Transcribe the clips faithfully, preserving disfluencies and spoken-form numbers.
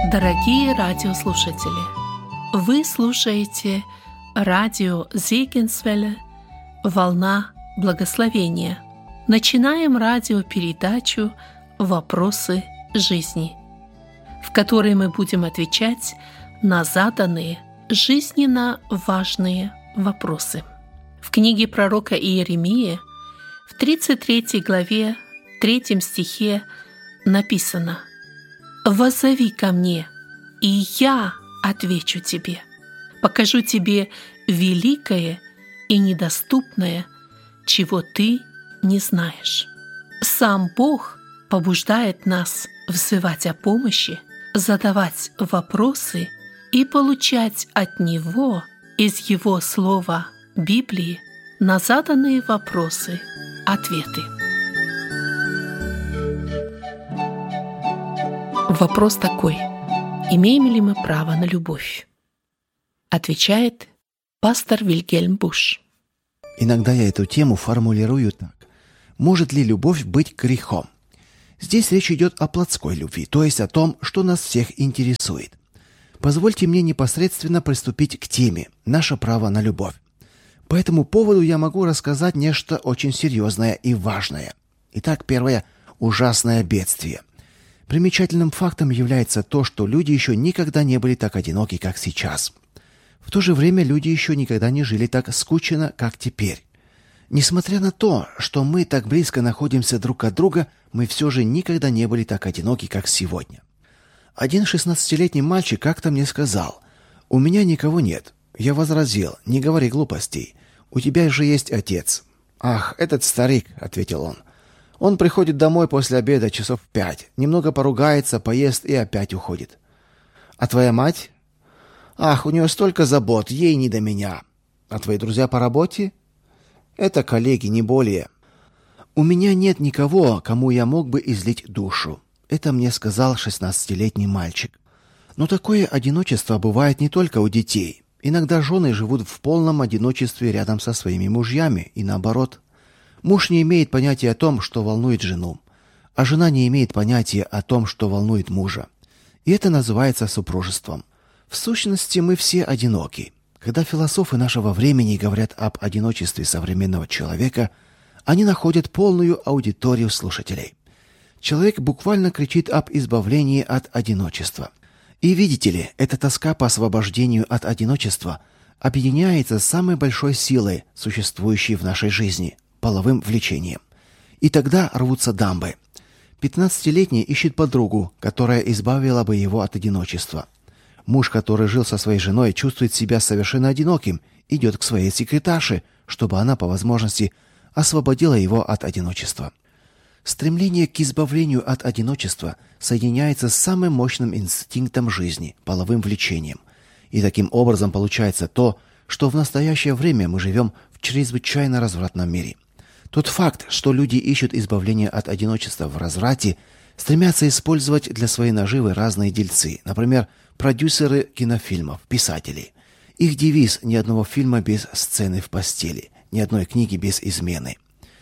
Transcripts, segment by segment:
Дорогие радиослушатели, вы слушаете радио Зегенсвелле «Волна благословения». Начинаем радиопередачу «Вопросы жизни», в которой мы будем отвечать на заданные жизненно важные вопросы. В книге пророка Иеремии в тридцать третьей главе, третьем стихе написано: «Воззови ко мне, и я отвечу тебе, покажу тебе великое и недоступное, чего ты не знаешь». Сам Бог побуждает нас взывать о помощи, задавать вопросы и получать от Него из Его Слова Библии на заданные вопросы ответы. Вопрос такой: имеем ли мы право на любовь? Отвечает пастор Вильгельм Буш. Иногда я эту тему формулирую так: может ли любовь быть грехом? Здесь речь идет о плотской любви, то есть о том, что нас всех интересует. Позвольте мне непосредственно приступить к теме «Наше право на любовь». По этому поводу я могу рассказать нечто очень серьезное и важное. Итак, первое – ужасное бедствие. Примечательным фактом является то, что люди еще никогда не были так одиноки, как сейчас. В то же время люди еще никогда не жили так скучно, как теперь. Несмотря на то, что мы так близко находимся друг от друга, мы все же никогда не были так одиноки, как сегодня. Один шестнадцатилетний мальчик как-то мне сказал: «У меня никого нет». Я возразил: «Не говори глупостей. У тебя же есть отец». «Ах, этот старик», — ответил он. «Он приходит домой после обеда часов в пять, немного поругается, поест и опять уходит». «А твоя мать?» «Ах, у нее столько забот, ей не до меня». «А твои друзья по работе?» «Это коллеги, не более». «У меня нет никого, кому я мог бы излить душу». Это мне сказал шестнадцатилетний мальчик. Но такое одиночество бывает не только у детей. Иногда жены живут в полном одиночестве рядом со своими мужьями, и наоборот. Муж не имеет понятия о том, что волнует жену, а жена не имеет понятия о том, что волнует мужа. И это называется супружеством. В сущности, мы все одиноки. Когда философы нашего времени говорят об одиночестве современного человека, они находят полную аудиторию слушателей. Человек буквально кричит об избавлении от одиночества. И видите ли, эта тоска по освобождению от одиночества объединяется с самой большой силой, существующей в нашей жизни – половым влечением. И тогда рвутся дамбы. Пятнадцатилетний ищет подругу, которая избавила бы его от одиночества. Муж, который жил со своей женой, чувствует себя совершенно одиноким, идет к своей секретарше, чтобы она по возможности освободила его от одиночества. Стремление к избавлению от одиночества соединяется с самым мощным инстинктом жизни – половым влечением. И таким образом получается то, что в настоящее время мы живем в чрезвычайно развратном мире. Тот факт, что люди ищут избавления от одиночества в разврате, стремятся использовать для своей наживы разные дельцы, например, продюсеры кинофильмов, писатели. Их девиз – ни одного фильма без сцены в постели, ни одной книги без измены.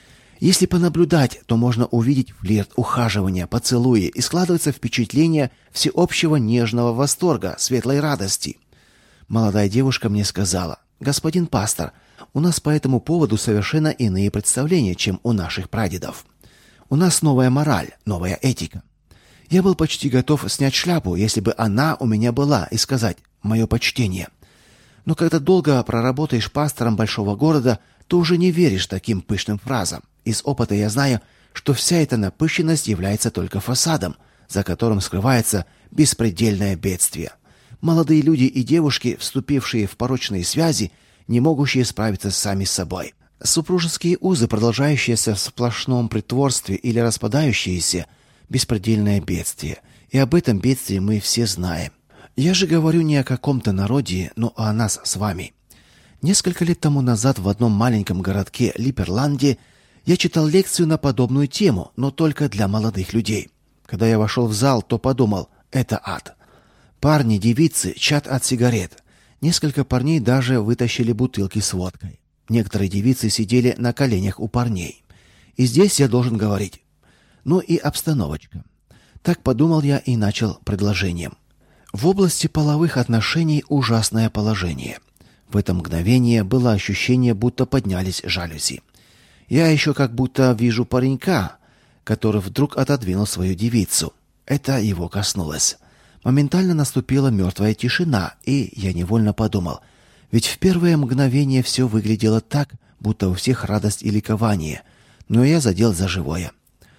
Если понаблюдать, то можно увидеть флирт, ухаживание, поцелуи, и складывается впечатление всеобщего нежного восторга, светлой радости. Молодая девушка мне сказала: «Господин пастор, у нас по этому поводу совершенно иные представления, чем у наших прадедов. У нас новая мораль, новая этика». Я был почти готов снять шляпу, если бы она у меня была, и сказать: «Мое почтение». Но когда долго проработаешь пастором большого города, то уже не веришь таким пышным фразам. Из опыта я знаю, что вся эта напыщенность является только фасадом, за которым скрывается беспредельное бедствие. Молодые люди и девушки, вступившие в порочные связи, не могущие справиться сами с собой. Супружеские узы, продолжающиеся в сплошном притворстве или распадающиеся – беспредельное бедствие. И об этом бедствии мы все знаем. Я же говорю не о каком-то народе, но о нас с вами. Несколько лет тому назад в одном маленьком городке Липерланде я читал лекцию на подобную тему, но только для молодых людей. Когда я вошел в зал, то подумал: это ад. Парни, девицы, чад от сигарет. Несколько парней даже вытащили бутылки с водкой. Некоторые девицы сидели на коленях у парней. И здесь я должен говорить. Ну и обстановочка. Так подумал я и начал предложением. В области половых отношений ужасное положение. В это мгновение было ощущение, будто поднялись жалюзи. Я еще как будто вижу паренька, который вдруг отодвинул свою девицу. Это его коснулось. Моментально наступила мертвая тишина, и я невольно подумал, ведь в первое мгновение все выглядело так, будто у всех радость и ликование, но я задел за живое.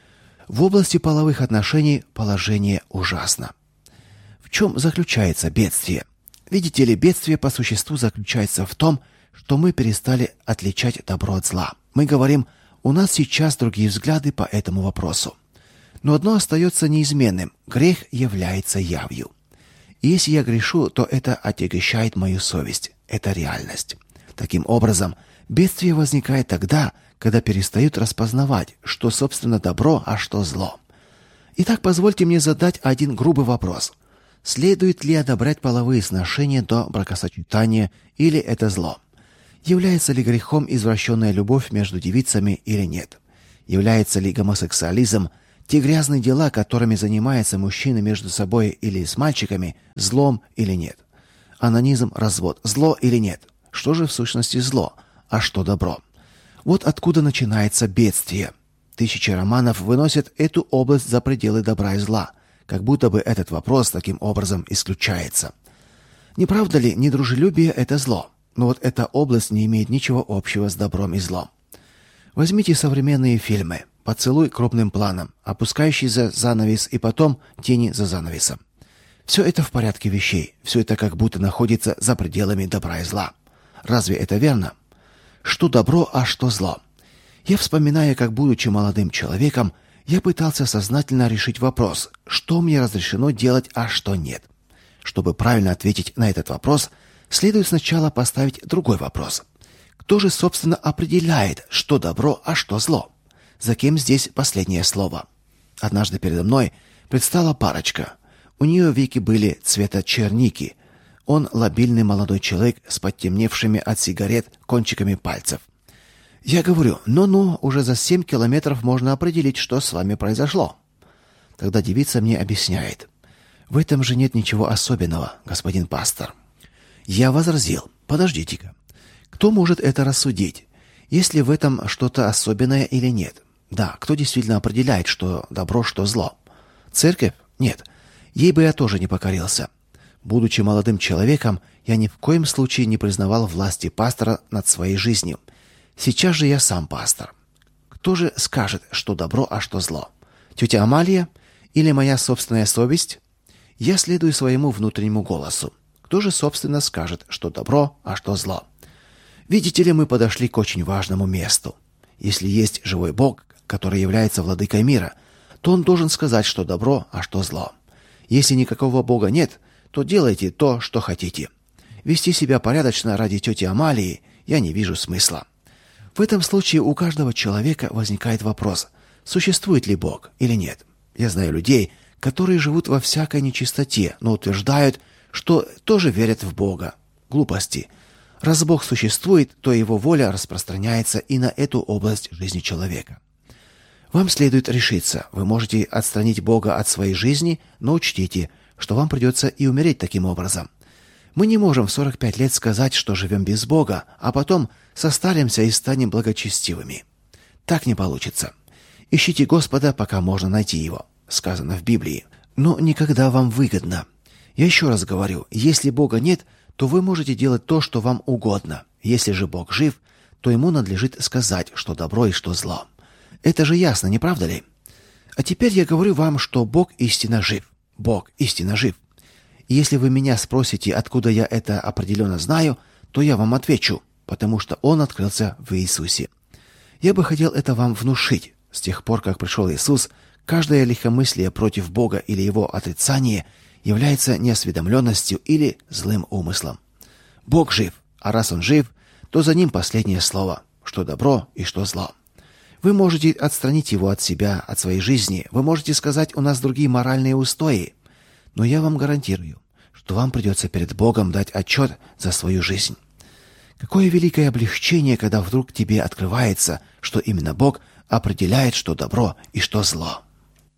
В области половых отношений положение ужасно. В чем заключается бедствие? Видите ли, бедствие по существу заключается в том, что мы перестали отличать добро от зла. Мы говорим, у нас сейчас другие взгляды по этому вопросу. Но одно остается неизменным – грех является явью. И если я грешу, то это отягощает мою совесть. Это реальность. Таким образом, бедствие возникает тогда, когда перестают распознавать, что, собственно, добро, а что зло. Итак, позвольте мне задать один грубый вопрос. Следует ли одобрять половые сношения до бракосочетания, или это зло? Является ли грехом извращенная любовь между девицами или нет? Является ли гомосексуализм, те грязные дела, которыми занимаются мужчины между собой или с мальчиками, злом или нет? Анонизм, развод, зло или нет? Что же в сущности зло, а что добро? Вот откуда начинается бедствие. Тысячи романов выносят эту область за пределы добра и зла, как будто бы этот вопрос таким образом исключается. Не правда ли, недружелюбие – это зло? Но вот эта область не имеет ничего общего с добром и злом. Возьмите современные фильмы «Поцелуй крупным планом», опускающий за занавес и потом тени за занавесом. Все это в порядке вещей, все это как будто находится за пределами добра и зла. Разве это верно? Что добро, а что зло? Я вспоминаю, как, будучи молодым человеком, я пытался сознательно решить вопрос, что мне разрешено делать, а что нет. Чтобы правильно ответить на этот вопрос, следует сначала поставить другой вопрос. Кто же, собственно, определяет, что добро, а что зло? За кем здесь последнее слово? Однажды передо мной предстала парочка. У нее веки были цвета черники. Он лобильный молодой человек с подтемневшими от сигарет кончиками пальцев. Я говорю, ну-ну, уже за семь километров можно определить, что с вами произошло. Тогда девица мне объясняет. В этом же нет ничего особенного, господин пастор. Я возразил, подождите-ка. Кто может это рассудить? Есть ли в этом что-то особенное или нет? Да, кто действительно определяет, что добро, что зло? Церковь? Нет. Ей бы я тоже не покорился. Будучи молодым человеком, я ни в коем случае не признавал власти пастора над своей жизнью. Сейчас же я сам пастор. Кто же скажет, что добро, а что зло? Тетя Амалия или моя собственная совесть? Я следую своему внутреннему голосу. Кто же, собственно, скажет, что добро, а что зло? Видите ли, мы подошли к очень важному месту. Если есть живой Бог, который является владыкой мира, то он должен сказать, что добро, а что зло. Если никакого Бога нет, то делайте то, что хотите. Вести себя порядочно ради тети Амалии я не вижу смысла. В этом случае у каждого человека возникает вопрос, существует ли Бог или нет. Я знаю людей, которые живут во всякой нечистоте, но утверждают, что тоже верят в Бога. Глупости. Раз Бог существует, то его воля распространяется и на эту область жизни человека. Вам следует решиться. Вы можете отстранить Бога от своей жизни, но учтите, что вам придется и умереть таким образом. Мы не можем в сорок пять лет сказать, что живем без Бога, а потом состаримся и станем благочестивыми. Так не получится. Ищите Господа, пока можно найти Его, сказано в Библии. Но никогда вам выгодно. Я еще раз говорю, если Бога нет, то вы можете делать то, что вам угодно. Если же Бог жив, то Ему надлежит сказать, что добро и что зло. Это же ясно, не правда ли? А теперь я говорю вам, что Бог истинно жив. Бог истинно жив. И если вы меня спросите, откуда я это определенно знаю, то я вам отвечу, потому что Он открылся в Иисусе. Я бы хотел это вам внушить. С тех пор, как пришел Иисус, каждое легкомыслие против Бога или Его отрицание является неосведомленностью или злым умыслом. Бог жив, а раз Он жив, то за Ним последнее слово, что добро и что зло. Вы можете отстранить Его от себя, от своей жизни, вы можете сказать, у нас другие моральные устои, но я вам гарантирую, что вам придется перед Богом дать отчет за свою жизнь. Какое великое облегчение, когда вдруг тебе открывается, что именно Бог определяет, что добро и что зло.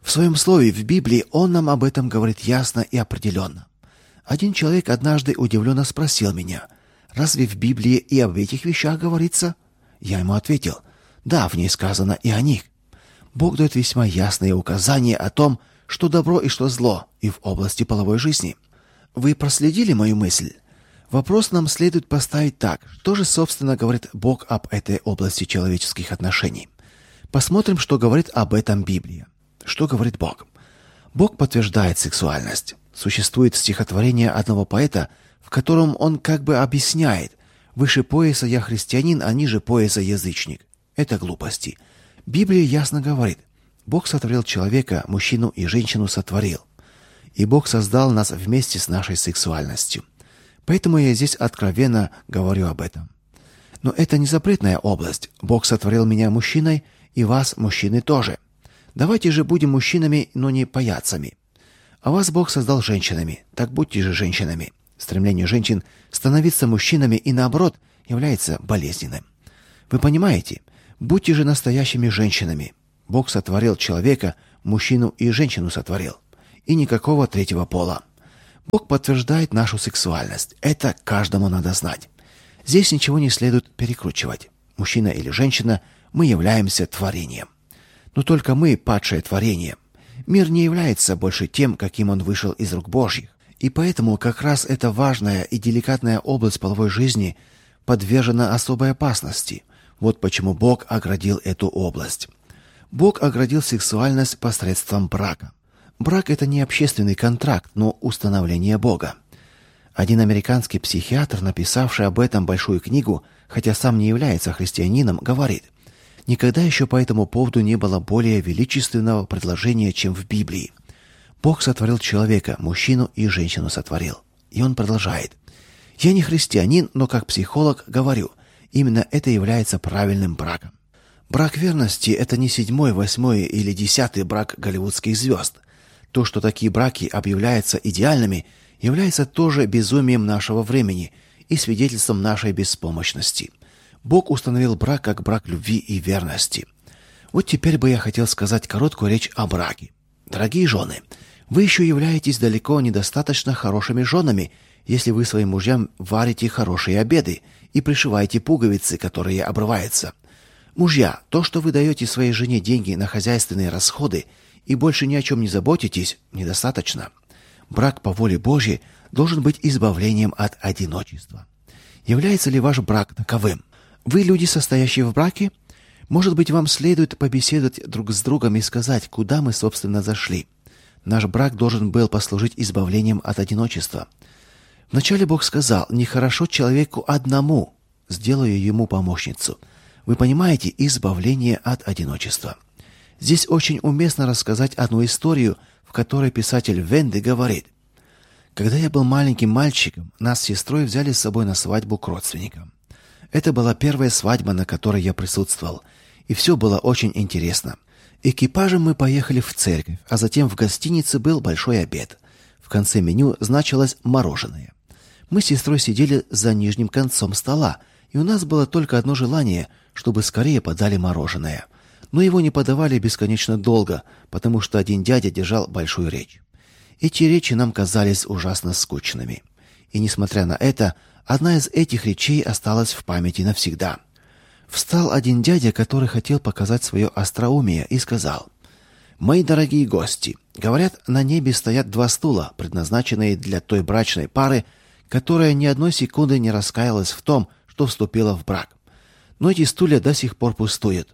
В своем слове в Библии он нам об этом говорит ясно и определенно. Один человек однажды удивленно спросил меня: «Разве в Библии и об этих вещах говорится?» Я ему ответил: «Да, в ней сказано и о них». Бог дает весьма ясные указания о том, что добро и что зло, и в области половой жизни. Вы проследили мою мысль? Вопрос нам следует поставить так: что же, собственно, говорит Бог об этой области человеческих отношений? Посмотрим, что говорит об этом Библия. Что говорит Бог? Бог подтверждает сексуальность. Существует стихотворение одного поэта, в котором он как бы объясняет: «Выше пояса я христианин, а ниже пояса язычник». Это глупости. Библия ясно говорит: Бог сотворил человека, мужчину и женщину сотворил. И Бог создал нас вместе с нашей сексуальностью. Поэтому я здесь откровенно говорю об этом. Но это не запретная область. Бог сотворил меня мужчиной, и вас, мужчины, тоже. Давайте же будем мужчинами, но не паяцами. А вас Бог создал женщинами, так будьте же женщинами. Стремление женщин становиться мужчинами и наоборот является болезненным. Вы понимаете? Будьте же настоящими женщинами. Бог сотворил человека, мужчину и женщину сотворил. И никакого третьего пола. Бог подтверждает нашу сексуальность. Это каждому надо знать. Здесь ничего не следует перекручивать. Мужчина или женщина, мы являемся творением. Но только мы падшее творение. Мир не является больше тем, каким он вышел из рук Божьих. И поэтому как раз эта важная и деликатная область половой жизни подвержена особой опасности. Вот почему Бог оградил эту область. Бог оградил сексуальность посредством брака. Брак – это не общественный контракт, но установление Бога. Один американский психиатр, написавший об этом большую книгу, хотя сам не является христианином, говорит: «Никогда еще по этому поводу не было более величественного предложения, чем в Библии. Бог сотворил человека, мужчину и женщину сотворил». И он продолжает: «Я не христианин, но как психолог говорю, именно это является правильным браком. Брак верности – это не седьмой, восьмой или десятый брак голливудских звезд. То, что такие браки объявляются идеальными, является тоже безумием нашего времени и свидетельством нашей беспомощности. Бог установил брак как брак любви и верности. Вот теперь бы я хотел сказать короткую речь о браке. Дорогие жены, вы еще являетесь далеко недостаточно хорошими женами, если вы своим мужьям варите хорошие обеды и пришиваете пуговицы, которые обрываются. Мужья, то, что вы даете своей жене деньги на хозяйственные расходы и больше ни о чем не заботитесь, недостаточно. Брак по воле Божьей должен быть избавлением от одиночества. Является ли ваш брак таковым? Вы люди, состоящие в браке? Может быть, вам следует побеседовать друг с другом и сказать, куда мы, собственно, зашли. Наш брак должен был послужить избавлением от одиночества. Вначале Бог сказал: «Нехорошо человеку одному, сделаю ему помощницу». Вы понимаете, избавление от одиночества. Здесь очень уместно рассказать одну историю, в которой писатель Венди говорит: «Когда я был маленьким мальчиком, нас с сестрой взяли с собой на свадьбу к родственникам. Это была первая свадьба, на которой я присутствовал, и все было очень интересно. Экипажем мы поехали в церковь, а затем в гостинице был большой обед. В конце меню значилось мороженое. Мы с сестрой сидели за нижним концом стола, и у нас было только одно желание, чтобы скорее подали мороженое. Но его не подавали бесконечно долго, потому что один дядя держал большую речь. Эти речи нам казались ужасно скучными. И несмотря на это, одна из этих речей осталась в памяти навсегда. Встал один дядя, который хотел показать свое остроумие, и сказал: «Мои дорогие гости, говорят, на небе стоят два стула, предназначенные для той брачной пары, которая ни одной секунды не раскаялась в том, что вступила в брак. Но эти стулья до сих пор пустуют».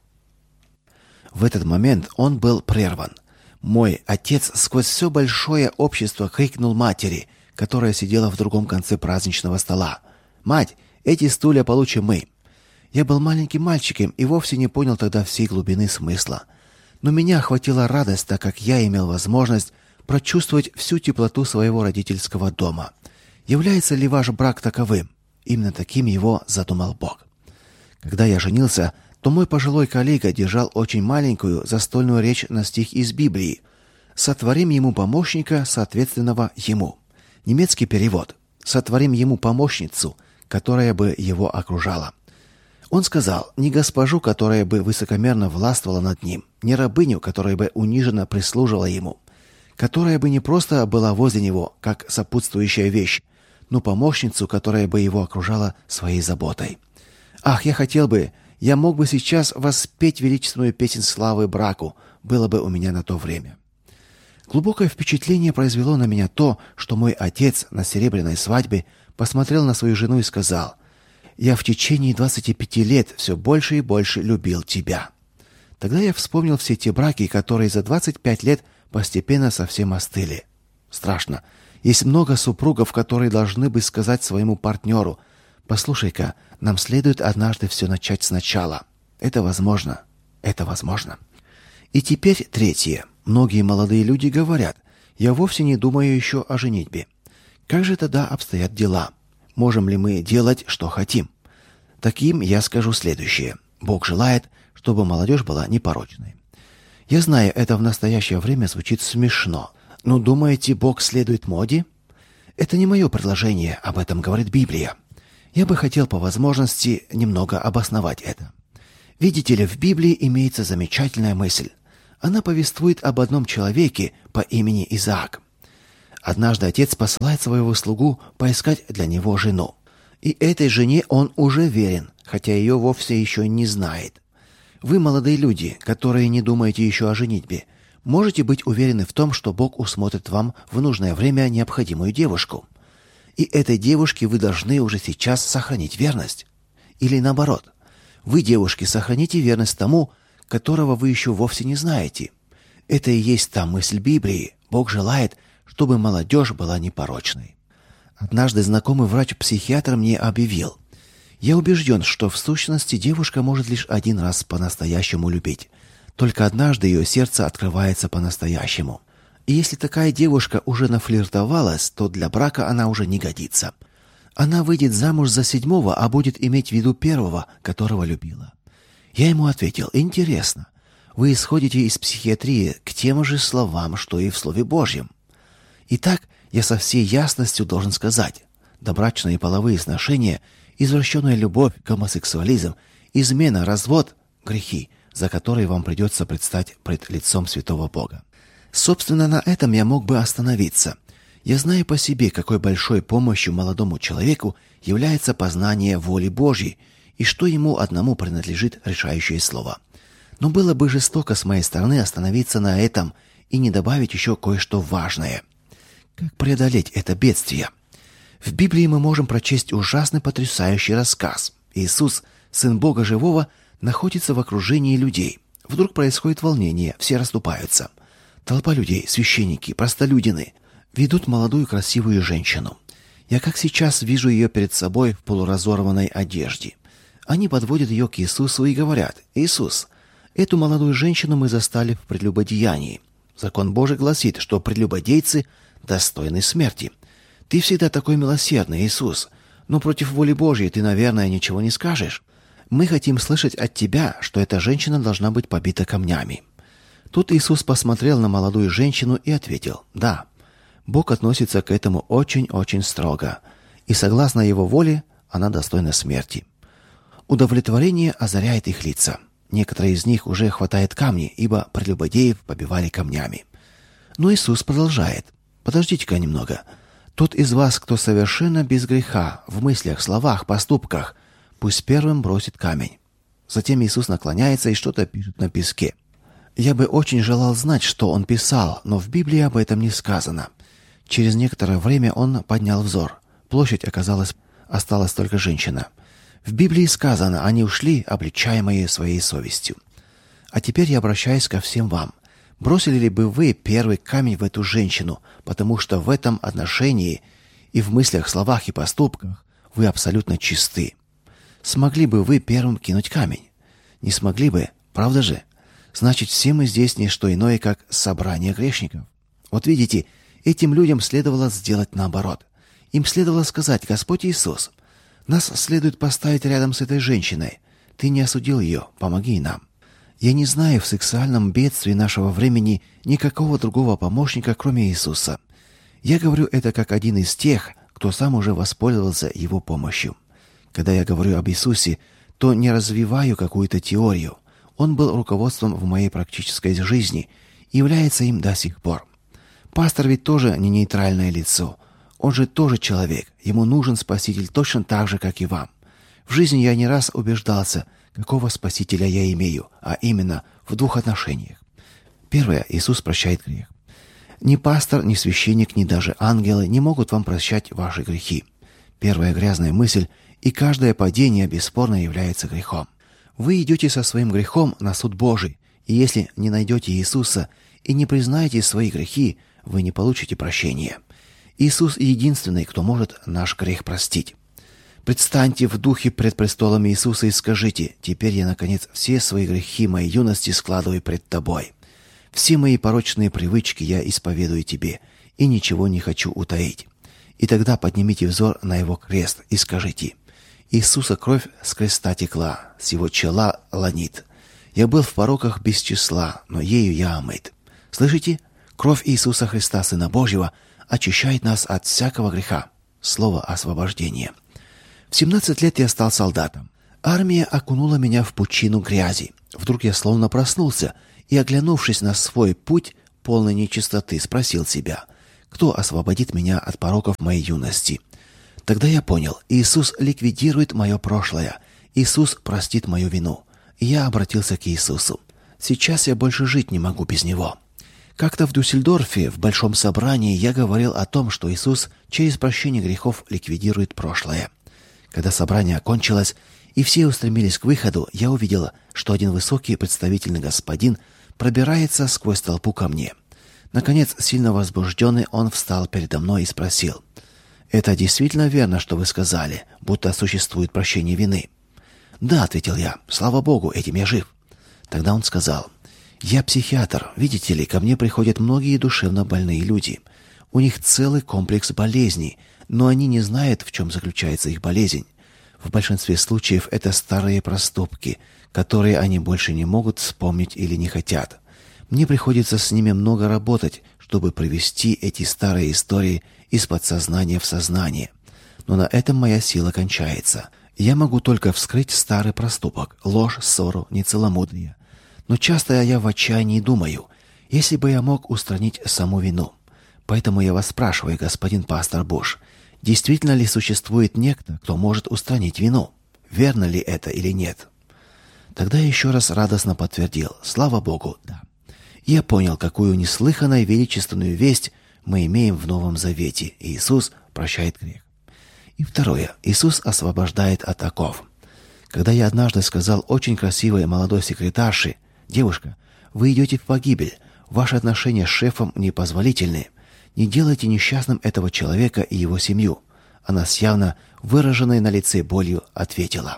В этот момент он был прерван. Мой отец сквозь все большое общество крикнул матери, которая сидела в другом конце праздничного стола: «Мать, эти стулья получим мы». Я был маленьким мальчиком и вовсе не понял тогда всей глубины смысла. Но меня охватила радость, так как я имел возможность прочувствовать всю теплоту своего родительского дома. Является ли ваш брак таковым? Именно таким его задумал Бог. Когда я женился, то мой пожилой коллега держал очень маленькую застольную речь на стих из Библии: «Сотворим ему помощника, соответственного ему». Немецкий перевод: «Сотворим ему помощницу, которая бы его окружала». Он сказал: не госпожу, которая бы высокомерно властвовала над ним, не рабыню, которая бы униженно прислуживала ему, которая бы не просто была возле него, как сопутствующая вещь, но помощницу, которая бы его окружала своей заботой. Ах, я хотел бы, я мог бы сейчас воспеть величественную песнь славы браку, было бы у меня на то время. Глубокое впечатление произвело на меня то, что мой отец на серебряной свадьбе посмотрел на свою жену и сказал: «Я в течение двадцати пяти лет все больше и больше любил тебя». Тогда я вспомнил все те браки, которые за двадцать пять лет постепенно совсем остыли. Страшно. Есть много супругов, которые должны бы сказать своему партнеру: «Послушай-ка, нам следует однажды все начать сначала». Это возможно. Это возможно. И теперь третье. Многие молодые люди говорят: «Я вовсе не думаю еще о женитьбе». Как же тогда обстоят дела? Можем ли мы делать, что хотим? Таким я скажу следующее. Бог желает, чтобы молодежь была непорочной. Я знаю, это в настоящее время звучит смешно. Но думаете, Бог следует моде? Это не мое предложение, об этом говорит Библия. Я бы хотел по возможности немного обосновать это. Видите ли, в Библии имеется замечательная мысль. Она повествует об одном человеке по имени Изаак. Однажды отец посылает своего слугу поискать для него жену. И этой жене он уже верен, хотя ее вовсе еще не знает. Вы, молодые люди, которые не думаете еще о женитьбе, можете быть уверены в том, что Бог усмотрит вам в нужное время необходимую девушку. И этой девушке вы должны уже сейчас сохранить верность. Или наоборот, вы, девушки, сохраните верность тому, которого вы еще вовсе не знаете. Это и есть та мысль Библии. Бог желает, чтобы молодежь была непорочной. Однажды знакомый врач-психиатр мне объявил: «Я убежден, что в сущности девушка может лишь один раз по-настоящему любить. Только однажды ее сердце открывается по-настоящему. И если такая девушка уже нафлиртовалась, то для брака она уже не годится. Она выйдет замуж за седьмого, а будет иметь в виду первого, которого любила». Я ему ответил: «Интересно, вы исходите из психиатрии к тем же словам, что и в Слове Божьем. Итак, я со всей ясностью должен сказать: добрачные половые сношения, извращенная любовь, гомосексуализм, измена, развод — грехи, за которые вам придется предстать пред лицом святого Бога». Собственно, на этом я мог бы остановиться. Я знаю по себе, какой большой помощью молодому человеку является познание воли Божьей, и что ему одному принадлежит решающее слово. Но было бы жестоко с моей стороны остановиться на этом и не добавить еще кое-что важное. Как преодолеть это бедствие? В Библии мы можем прочесть ужасный потрясающий рассказ. Иисус, Сын Бога Живого, находится в окружении людей. Вдруг происходит волнение, все расступаются. Толпа людей, священники, простолюдины ведут молодую красивую женщину. Я как сейчас вижу ее перед собой в полуразорванной одежде. Они подводят ее к Иисусу и говорят: «Иисус, эту молодую женщину мы застали в прелюбодеянии. Закон Божий гласит, что прелюбодейцы достойны смерти. Ты всегда такой милосердный, Иисус, но против воли Божьей ты, наверное, ничего не скажешь. Мы хотим слышать от тебя, что эта женщина должна быть побита камнями». Тут Иисус посмотрел на молодую женщину и ответил: «Да, Бог относится к этому очень-очень строго, и согласно Его воле она достойна смерти». Удовлетворение озаряет их лица. Некоторые из них уже хватают камни, ибо прелюбодеев побивали камнями. Но Иисус продолжает: «Подождите-ка немного. Тот из вас, кто совершенно без греха, в мыслях, словах, поступках, пусть первым бросит камень». Затем Иисус наклоняется и что-то пишет на песке. Я бы очень желал знать, что он писал, но в Библии об этом не сказано. Через некоторое время он поднял взор. Площадь оказалась, осталась только женщина. В Библии сказано: «Они ушли, обличаемые своей совестью». А теперь я обращаюсь ко всем вам. Бросили ли бы вы первый камень в эту женщину, потому что в этом отношении и в мыслях, словах и поступках вы абсолютно чисты? Смогли бы вы первым кинуть камень? Не смогли бы, правда же? Значит, все мы здесь не что иное, как собрание грешников. Вот видите, этим людям следовало сделать наоборот. Им следовало сказать: «Господь Иисус, нас следует поставить рядом с этой женщиной. Ты не осудил ее, помоги нам». Я не знаю в сексуальном бедствии нашего времени никакого другого помощника, кроме Иисуса. Я говорю это как один из тех, кто сам уже воспользовался Его помощью. Когда я говорю об Иисусе, то то не развиваю какую-то теорию. Он был руководством в моей практической жизни и является им до сих пор. Пастор ведь тоже не нейтральное лицо. Он же тоже человек. Ему нужен Спаситель точно так же, как и вам. В жизни я не раз убеждался, какого Спасителя я имею, а именно в двух отношениях. Первое. Иисус прощает грех. Ни пастор, ни священник, ни даже ангелы не могут вам прощать ваши грехи. Первая грязная мысль, и каждое падение бесспорно является грехом. Вы идете со своим грехом на суд Божий, и если не найдете Иисуса и не признаете свои грехи, вы не получите прощения. Иисус единственный, кто может наш грех простить. Предстаньте в духе пред престолом Иисуса и скажите: «Теперь я, наконец, все свои грехи моей юности складываю пред Тобой. Все мои порочные привычки я исповедую Тебе, и ничего не хочу утаить». И тогда поднимите взор на Его крест и скажите: «Иисуса кровь с креста текла, с Его чела ланит. Я был в пороках без числа, но ею я омыт». Слышите? Кровь Иисуса Христа, Сына Божьего, очищает нас от всякого греха. Слово освобождения. В семнадцать лет я стал солдатом. Армия окунула меня в пучину грязи. Вдруг я словно проснулся и, оглянувшись на свой путь полной нечистоты, спросил себя: кто освободит меня от пороков моей юности? Тогда я понял: Иисус ликвидирует мое прошлое. Иисус простит мою вину. И я обратился к Иисусу. Сейчас я больше жить не могу без Него. Как-то в Дюссельдорфе в большом собрании я говорил о том, что Иисус через прощение грехов ликвидирует прошлое. Когда собрание окончилось и все устремились к выходу, я увидела, что один высокий представительный господин пробирается сквозь толпу ко мне. Наконец, сильно возбужденный, он встал передо мной и спросил: «Это действительно верно, что вы сказали, будто существует прощение вины?» «Да», — ответил я, — «слава Богу, этим я жив». Тогда он сказал: «Я психиатр. Видите ли, ко мне приходят многие душевно больные люди. У них целый комплекс болезней, но они не знают, в чем заключается их болезнь. В большинстве случаев это старые проступки, которые они больше не могут вспомнить или не хотят. Мне приходится с ними много работать, чтобы привести эти старые истории из подсознания в сознание. Но на этом моя сила кончается. Я могу только вскрыть старый проступок, ложь, ссору, нецеломудрие. Но часто я в отчаянии думаю: если бы я мог устранить саму вину. Поэтому я вас спрашиваю, господин пастор Буш, действительно ли существует некто, кто может устранить вину? Верно ли это или нет?» Тогда я еще раз радостно подтвердил: слава Богу, да. Я понял, какую неслыханную величественную весть мы имеем в Новом Завете. Иисус прощает грех. И второе. Иисус освобождает от оков. Когда я однажды сказал очень красивой молодой секретарше: «Девушка, вы идете в погибель, ваши отношения с шефом непозволительны, не делайте несчастным этого человека и его семью», она с явно выраженной на лице болью ответила: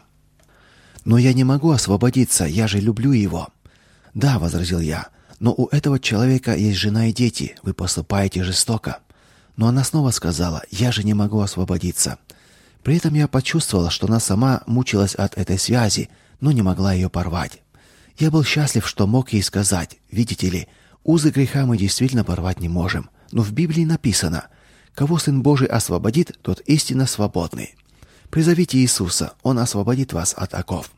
«Но я не могу освободиться, я же люблю его». «Да», — возразил я, — «но у этого человека есть жена и дети, вы поступаете жестоко». Но она снова сказала: «Я же не могу освободиться». При этом я почувствовал, что она сама мучилась от этой связи, но не могла ее порвать. Я был счастлив, что мог ей сказать: «Видите ли, узы греха мы действительно порвать не можем, но в Библии написано: кого Сын Божий освободит, тот истинно свободный. Призовите Иисуса, Он освободит вас от оков».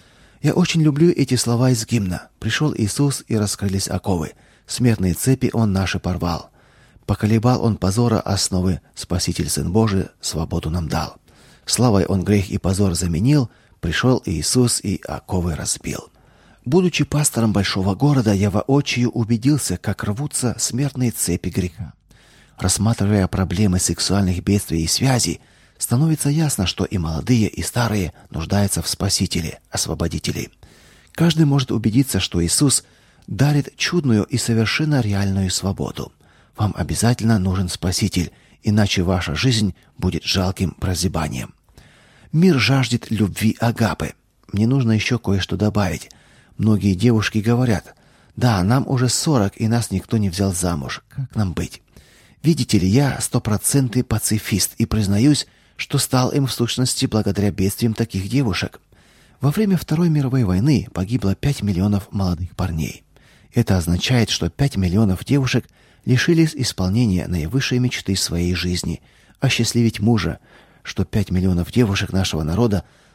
Я очень люблю эти слова из гимна. «Пришел Иисус, и раскрылись оковы. Смертные цепи Он наши порвал. Поколебал Он позора основы, Спаситель Сын Божий свободу нам дал. Славой Он грех и позор заменил, пришел Иисус и оковы разбил». Будучи пастором большого города, я воочию убедился, как рвутся смертные цепи греха. Рассматривая проблемы сексуальных бедствий и связей, становится ясно, что и молодые, и старые нуждаются в Спасителе, Освободителе. Каждый может убедиться, что Иисус дарит чудную и совершенно реальную свободу. Вам обязательно нужен Спаситель, иначе ваша жизнь будет жалким прозябанием. Мир жаждет любви агапы. Мне нужно еще кое-что добавить. Многие девушки говорят: «Да, нам уже сорок, и нас никто не взял замуж. Как нам быть?» Видите ли, я стопроцентный пацифист и признаюсь, что стал им в сущности благодаря бедствиям таких девушек. Во время Второй мировой войны погибло пять миллионов молодых парней. Это означает, что пять миллионов девушек лишились исполнения наивысшей мечты своей жизни — осчастливить мужа, что пять миллионов девушек нашего народа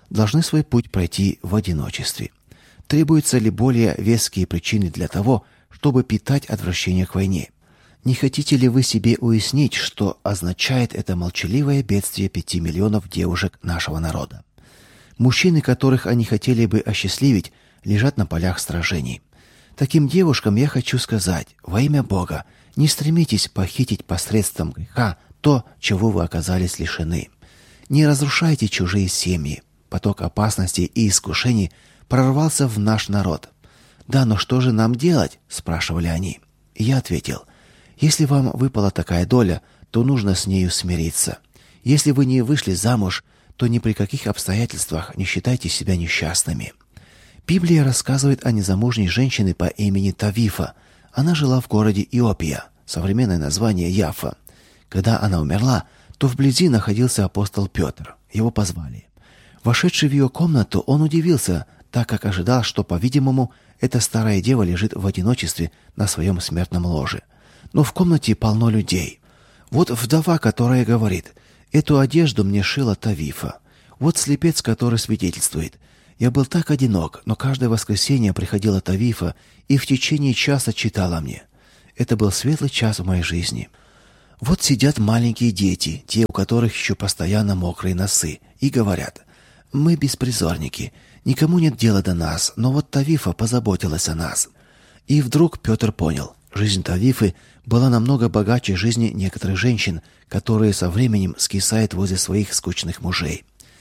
должны свой путь пройти в одиночестве. Требуются ли более веские причины для того, чтобы питать отвращение к войне? Не хотите ли вы себе уяснить, что означает это молчаливое бедствие пяти миллионов девушек нашего народа? Мужчины, которых они хотели бы осчастливить, лежат на полях сражений. Таким девушкам я хочу сказать: во имя Бога, не стремитесь похитить посредством греха то, чего вы оказались лишены. Не разрушайте чужие семьи. Поток опасностей и искушений прорвался в наш народ. «Да, но что же нам делать?» – спрашивали они. И я ответил: если вам выпала такая доля, то нужно с нею смириться. Если вы не вышли замуж, то ни при каких обстоятельствах не считайте себя несчастными. Библия рассказывает о незамужней женщине по имени Тавифа. Она жила в городе Иопия, современное название Яффа. Когда она умерла, то вблизи находился апостол Петр. Его позвали. Вошедший в ее комнату, он удивился, так как ожидал, что, по-видимому, эта старая дева лежит в одиночестве на своем смертном ложе. Но в комнате полно людей. Вот вдова, которая говорит: «Эту одежду мне шила Тавифа». Вот слепец, который свидетельствует: «Я был так одинок, но каждое воскресенье приходила Тавифа и в течение часа читала мне». Это был светлый час в моей жизни. Вот сидят маленькие дети, те, у которых еще постоянно мокрые носы, и говорят: «Мы беспризорники, никому нет дела до нас, но вот Тавифа позаботилась о нас». И вдруг Петр понял: жизнь Тавифы была намного богаче жизни некоторых женщин, которые со временем скисают возле своих скучных мужей.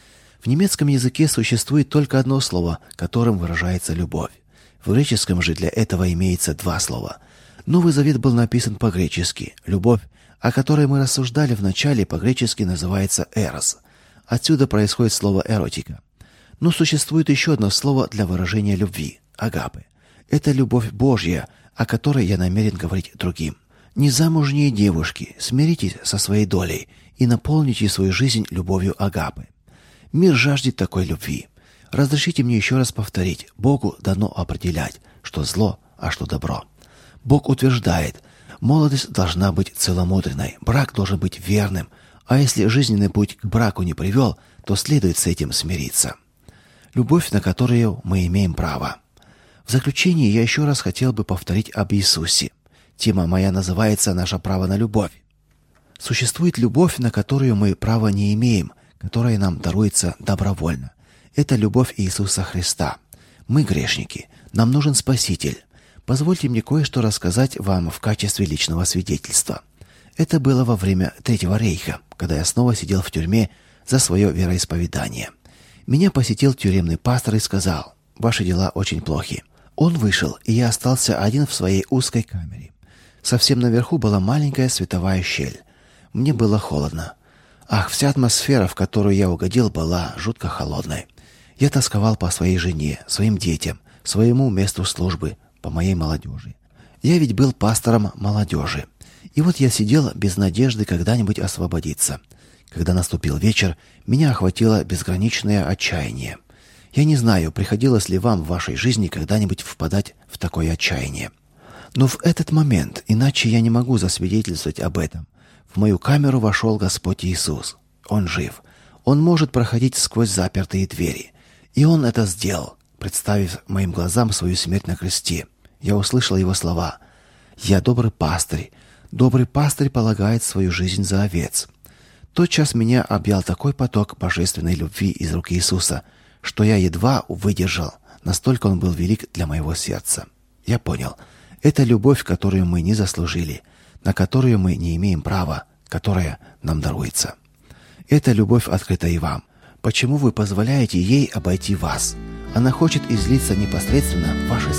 В немецком языке существует только одно слово, которым выражается любовь. В греческом же для этого имеется два слова. Новый Завет был написан по-гречески. Любовь, о которой мы рассуждали в начале, по-гречески называется «эрос». Отсюда происходит слово «эротика». Но существует еще одно слово для выражения любви – «агапе». Это любовь Божья, о которой я намерен говорить другим. Незамужние девушки, смиритесь со своей долей и наполните свою жизнь любовью агапы. Мир жаждет такой любви. Разрешите мне еще раз повторить: Богу дано определять, что зло, а что добро. Бог утверждает: молодость должна быть целомудренной, брак должен быть верным, а если жизненный путь к браку не привел, то следует с этим смириться. Любовь, на которую мы имеем право. В заключение я еще раз хотел бы повторить об Иисусе. Тема моя называется «Наше право на любовь». Существует любовь, на которую мы права не имеем, которая нам даруется добровольно. Это любовь Иисуса Христа. Мы грешники, нам нужен Спаситель. Позвольте мне кое-что рассказать вам в качестве личного свидетельства. Это было во время Третьего рейха, когда я снова сидел в тюрьме за свое вероисповедание. Меня посетил тюремный пастор и сказал: «Ваши дела очень плохи». Он вышел, и я остался один в своей узкой камере. Совсем наверху была маленькая световая щель. Мне было холодно. Ах, вся атмосфера, в которую я угодил, была жутко холодной. Я тосковал по своей жене, своим детям, своему месту службы, по моей молодежи. Я ведь был пастором молодежи. И вот я сидел без надежды когда-нибудь освободиться. Когда наступил вечер, меня охватило безграничное отчаяние. Я не знаю, приходилось ли вам в вашей жизни когда-нибудь впадать в такое отчаяние. Но в этот момент, иначе я не могу засвидетельствовать об этом, в мою камеру вошел Господь Иисус. Он жив. Он может проходить сквозь запертые двери. И Он это сделал, представив моим глазам свою смерть на кресте. Я услышал Его слова: «Я добрый пастырь. Добрый пастырь полагает свою жизнь за овец». Тотчас меня объял такой поток божественной любви из рук Иисуса, что я едва выдержал, настолько Он был велик для моего сердца. Я понял, это любовь, которую мы не заслужили, на которую мы не имеем права, которая нам даруется. Эта любовь открыта и вам. Почему вы позволяете ей обойти вас? Она хочет излиться непосредственно в ваше